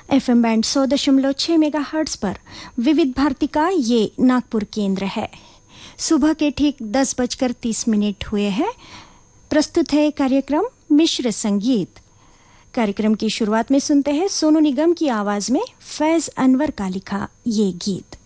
FM band 100.6 megahertz पर विविध भारती का ये नागपुर केंद्र है। सुबह के ठीक 10:30 हुए हैं। प्रस्तुत है कार्यक्रम मिश्र संगीत। कार्यक्रम की शुरुआत में सुनते हैं सोनू निगम की आवाज में फैज अनवर का लिखा ये गीत।